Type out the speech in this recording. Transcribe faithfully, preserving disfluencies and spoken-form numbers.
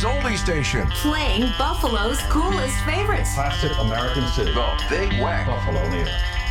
Buffalo's oldie station. Playing Buffalo's coolest favorites. Classic American city. The Big Weck. Buffalo, New York.